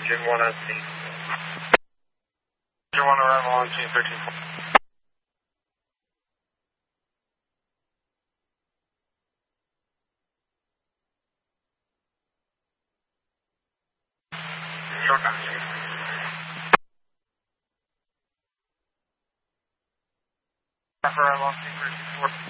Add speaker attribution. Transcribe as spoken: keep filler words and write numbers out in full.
Speaker 1: Jim one on scene. Jim one arrival on scene thirteen. Short on scene. Arrival on scene thirteen four.